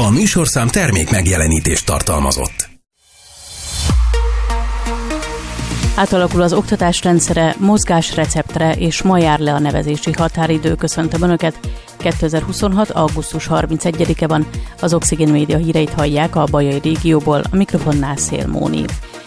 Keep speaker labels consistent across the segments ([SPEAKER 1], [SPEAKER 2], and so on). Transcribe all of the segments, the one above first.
[SPEAKER 1] A műsorszám termék megjelenítést tartalmazott.
[SPEAKER 2] Átalakul az oktatás rendszere, mozgásreceptre és ma jár le a nevezési határidő. Köszöntöm Önöket! 2026. augusztus 31-e van. Az Oxigén Média híreit hallják a bajai régióból, a mikrofonnál Szél Móni.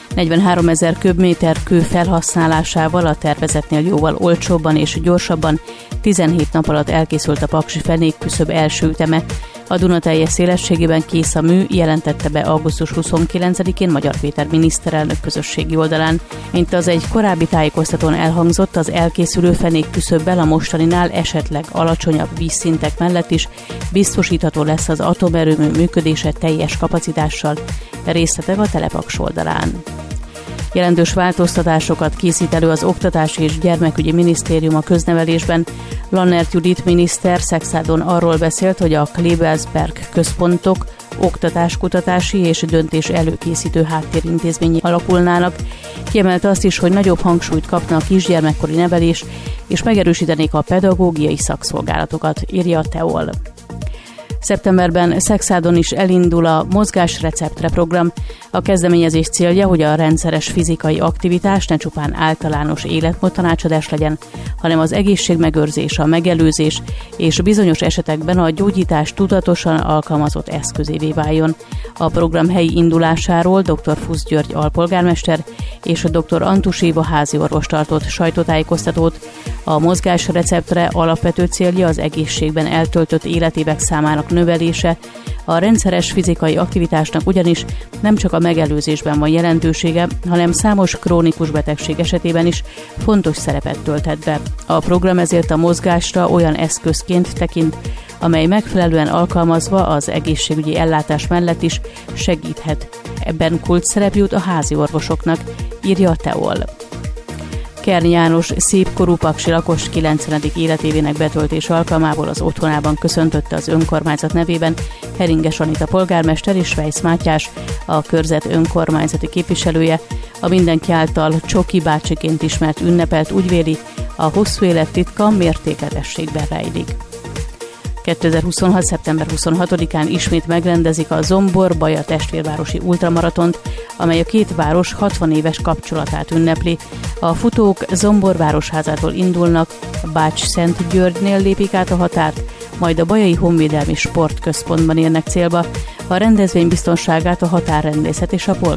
[SPEAKER 2] 43 000 köbméter kő felhasználásával a tervezetnél jóval olcsóbban és gyorsabban 17 nap alatt elkészült a paksi fenékküszöb első üteme. A Duna teljes szélességében kész a mű, jelentette be augusztus 29-én Magyar Péter miniszterelnök közösségi oldalán. Mint az egy korábbi tájékoztatón elhangzott, az elkészülő fenékküszöbbel a mostaninál esetleg alacsonyabb vízszintek mellett is biztosítható lesz az atomerőmű működése teljes kapacitással. Részletek a Telepaks oldalán. Jelentős változtatásokat készít elő az Oktatási és Gyermekügyi Minisztérium a köznevelésben. Lannert Judit miniszter Szexádon arról beszélt, hogy a Klebelsberg központok oktatáskutatási és döntés előkészítő háttérintézményi alakulnának. Kiemelte azt is, hogy nagyobb hangsúlyt kapna a kisgyermekkori nevelés, és megerősítenék a pedagógiai szakszolgálatokat, írja a TEOL. Szeptemberben Szexádon is elindul a Mozgásreceptre program. A kezdeményezés célja, hogy a rendszeres fizikai aktivitás ne csupán általános életmódtanácsadás legyen, hanem az egészségmegőrzés, a megelőzés és bizonyos esetekben a gyógyítás tudatosan alkalmazott eszközévé váljon. A program helyi indulásáról dr. Fusz György alpolgármester és dr. Antus Éva háziorvos tartott sajtótájékoztatót. A Mozgásreceptre alapvető célja az egészségben eltöltött életévek számának növelése. A rendszeres fizikai aktivitásnak ugyanis nem csak a megelőzésben van jelentősége, hanem számos krónikus betegség esetében is fontos szerepet tölthet be. A program ezért a mozgásra olyan eszközként tekint, amely megfelelően alkalmazva az egészségügyi ellátás mellett is segíthet. Ebben kulcsszerep jut a házi orvosoknak, írja a TEOL. Kern János szépkorú paksi lakos 90. életévének betöltés alkalmából az otthonában köszöntötte az önkormányzat nevében Heringes Anita polgármester és Weisz Mátyás, a körzet önkormányzati képviselője. A mindenki által Csoki bácsiként ismert ünnepelt úgy véli, a hosszú élet titka mértékletességben rejlik. 2026. szeptember 26-án ismét megrendezik a Zombor-Baja testvérvárosi ultramaratont, amely a két város 60 éves kapcsolatát ünnepli. A futók Zombor városházától indulnak, Bács-Szentgyörgynél lépik át a határt, majd a Bajai Honvédelmi Sportközpontban érnek célba. A rendezvény biztonságát a határrendészet és a